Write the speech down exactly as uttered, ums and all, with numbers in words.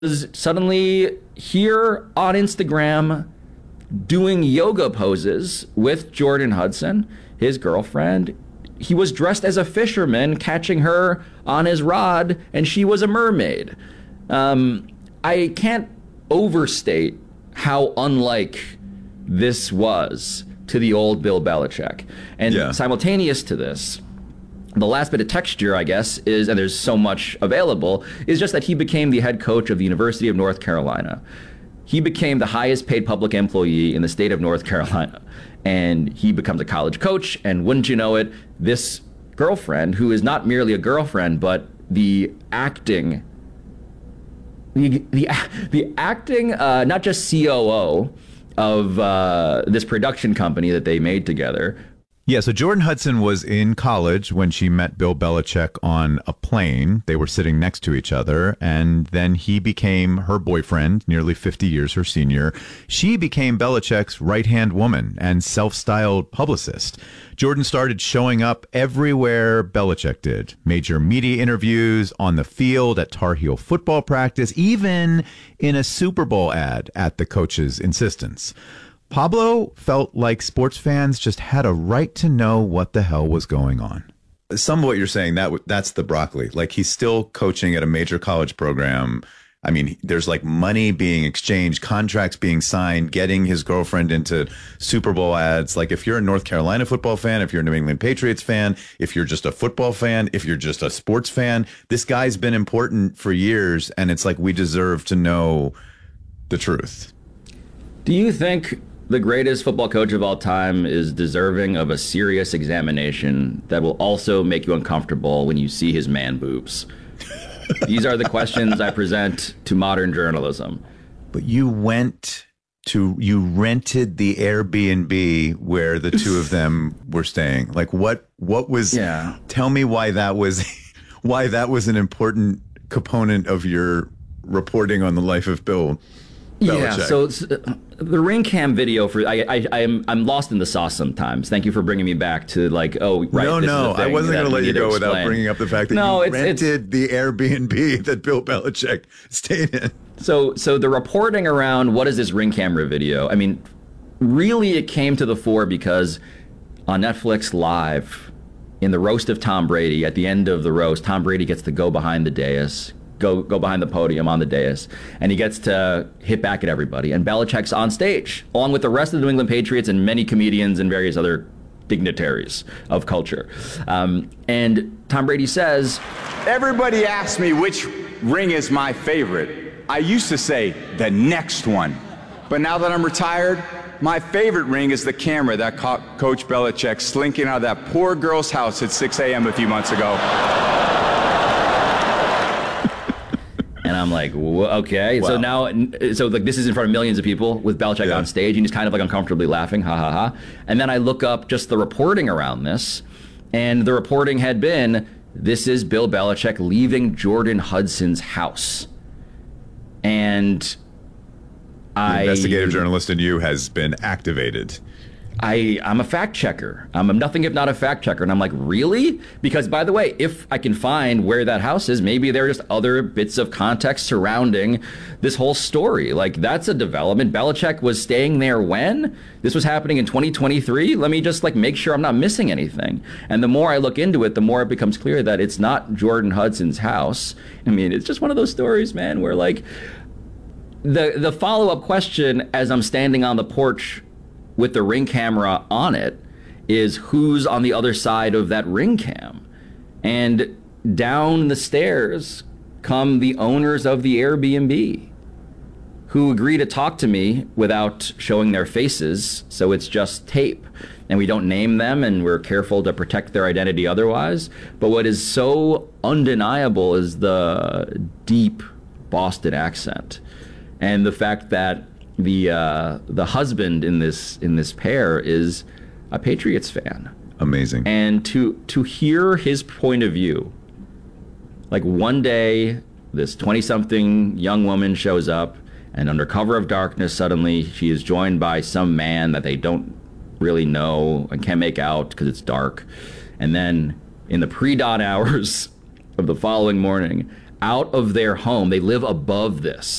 was suddenly here on Instagram doing yoga poses with Jordan Hudson, his girlfriend. He was dressed as a fisherman, catching her on his rod, and she was a mermaid. Um, I can't overstate how unlike this was to the old Bill Belichick. And yeah. simultaneous to this, the last bit of texture, I guess, is, and there's so much available, is just that he became the head coach of the University of North Carolina. He became the highest paid public employee in the state of North Carolina. And he becomes a college coach, and wouldn't you know it, this girlfriend, who is not merely a girlfriend, but the acting, the the, the acting, uh, not just C O O of uh, this production company that they made together. Yeah, so Jordan Hudson was in college when she met Bill Belichick on a plane. They were sitting next to each other, and then he became her boyfriend, nearly fifty years her senior. She became Belichick's right-hand woman and self-styled publicist. Jordan started showing up everywhere Belichick did. Major media interviews, on the field, at Tar Heel football practice, even in a Super Bowl ad at the coach's insistence. Pablo felt like sports fans just had a right to know what the hell was going on. Some of what you're saying, that that's the broccoli. Like, he's still coaching at a major college program. I mean, there's like money being exchanged, contracts being signed, getting his girlfriend into Super Bowl ads. Like, if you're a North Carolina football fan, if you're a New England Patriots fan, if you're just a football fan, if you're just a sports fan, this guy's been important for years. And it's like, we deserve to know the truth. Do you think the greatest football coach of all time is deserving of a serious examination that will also make you uncomfortable when you see his man boobs? These are the questions I present to modern journalism. But you went to, you rented the Airbnb where the two of them were staying. Like, what, what was, yeah. tell me why that was, why that was an important component of your reporting on the life of Bill Belichick. Yeah, so uh, the ring cam video for I I I'm I'm lost in the sauce sometimes. Thank you for bringing me back to, like, oh right. No, this no, is the I wasn't going to let you go explain. without bringing up the fact that no, you it's, rented it's, the Airbnb that Bill Belichick stayed in. So so the reporting around what is this ring camera video? I mean, really, it came to the fore because on Netflix Live, in the roast of Tom Brady, at the end of the roast, Tom Brady gets to go behind the dais. Go go behind the podium on the dais, and he gets to hit back at everybody. And Belichick's on stage, along with the rest of the New England Patriots and many comedians and various other dignitaries of culture. Um, and Tom Brady says, everybody asks me which ring is my favorite. I used to say the next one. But now that I'm retired, my favorite ring is the camera that caught Coach Belichick slinking out of that poor girl's house at six a.m. a few months ago. And I'm like, okay. Wow. So now, so like this is in front of millions of people with Belichick yeah. on stage, and he's kind of like uncomfortably laughing, ha ha ha. And then I look up just the reporting around this, and the reporting had been, this is Bill Belichick leaving Jordan Hudson's house. And the I... investigative journalist in you has been activated. I, I'm a fact checker. I'm nothing if not a fact checker. And I'm like, really? Because, by the way, if I can find where that house is, maybe there are just other bits of context surrounding this whole story. Like, that's a development. Belichick was staying there when? This was happening in twenty twenty-three? Let me just, like, make sure I'm not missing anything. And the more I look into it, the more it becomes clear that it's not Jordan Hudson's house. I mean, it's just one of those stories, man, where, like, the the follow-up question as I'm standing on the porch with the ring camera on it is, who's on the other side of that ring cam? And down the stairs come the owners of the Airbnb, who agree to talk to me without showing their faces, so it's just tape. And we don't name them, and we're careful to protect their identity otherwise. But what is so undeniable is the deep Boston accent, and the fact that the uh, the husband in this in this pair is a Patriots fan. Amazing. And to to hear his point of view, like, one day this twenty-something young woman shows up, and under cover of darkness, suddenly she is joined by some man that they don't really know and can't make out because it's dark. And then in the pre-dawn hours of the following morning, out of their home. They live above this.